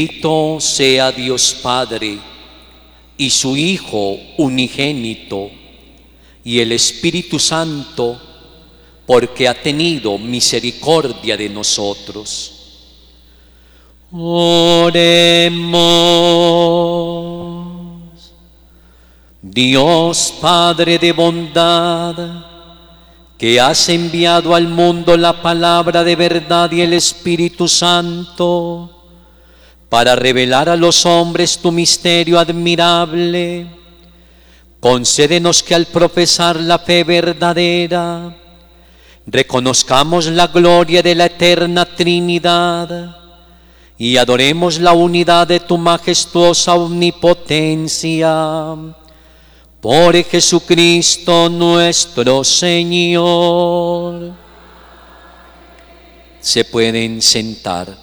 Bendito sea Dios Padre y su Hijo unigénito y el Espíritu Santo, porque ha tenido misericordia de nosotros. Oremos. Dios Padre de bondad, que has enviado al mundo la palabra de verdad y el Espíritu Santo, para revelar a los hombres tu misterio admirable, concédenos que al profesar la fe verdadera, reconozcamos la gloria de la eterna Trinidad y adoremos la unidad de tu majestuosa omnipotencia. Por Jesucristo nuestro Señor. Se pueden sentar.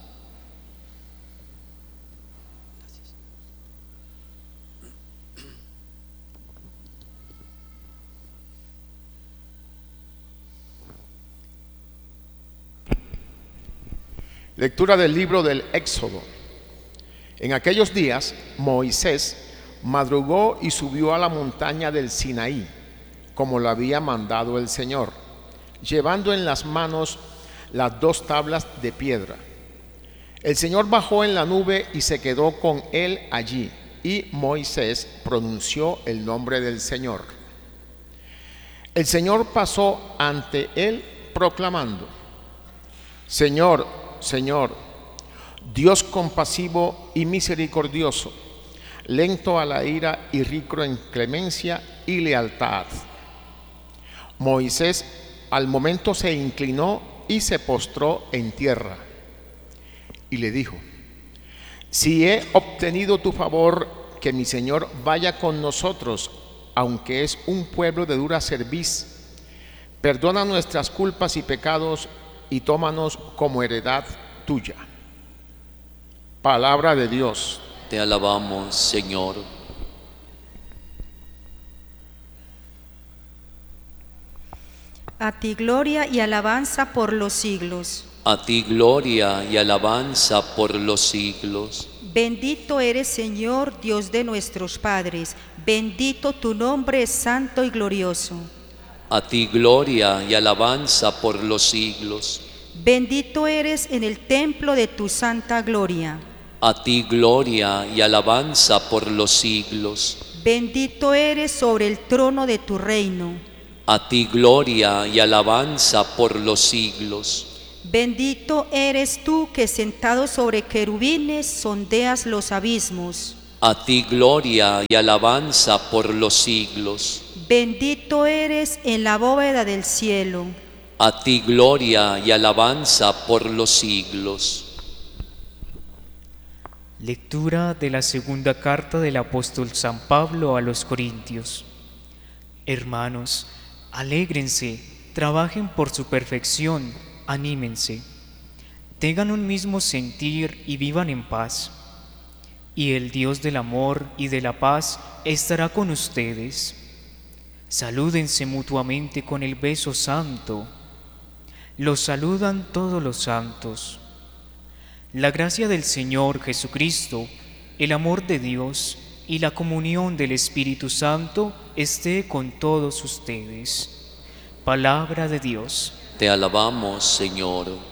Lectura del libro del Éxodo. En aquellos días, Moisés madrugó y subió a la montaña del Sinaí, como lo había mandado el Señor, llevando en las manos las 2 tablas de piedra. El Señor bajó en la nube y se quedó con él allí, y Moisés pronunció el nombre del Señor. El Señor pasó ante él proclamando: Señor, Señor, Dios compasivo y misericordioso, lento a la ira y rico en clemencia y lealtad. Moisés al momento se inclinó y se postró en tierra y le dijo: si he obtenido tu favor, que mi Señor vaya con nosotros, aunque es un pueblo de dura cerviz. Perdona nuestras culpas y pecados y tómanos como heredad tuya. Palabra de Dios. Te alabamos, Señor. A ti gloria y alabanza por los siglos. A ti gloria y alabanza por los siglos. Bendito eres, Señor, Dios de nuestros padres. Bendito tu nombre es santo y glorioso. A ti gloria y alabanza por los siglos. Bendito eres en el templo de tu santa gloria. A ti gloria y alabanza por los siglos. Bendito eres sobre el trono de tu reino. A ti gloria y alabanza por los siglos. Bendito eres tú que sentado sobre querubines sondeas los abismos. A ti gloria y alabanza por los siglos. Bendito eres en la bóveda del cielo. A ti gloria y alabanza por los siglos. Lectura de la segunda carta del apóstol San Pablo a los Corintios. Hermanos, alégrense, trabajen por su perfección, anímense, tengan un mismo sentir y vivan en paz. Y el Dios del amor y de la paz estará con ustedes. Salúdense mutuamente con el beso santo. Los saludan todos los santos. La gracia del Señor Jesucristo, el amor de Dios y la comunión del Espíritu Santo esté con todos ustedes. Palabra de Dios. Te alabamos, Señor.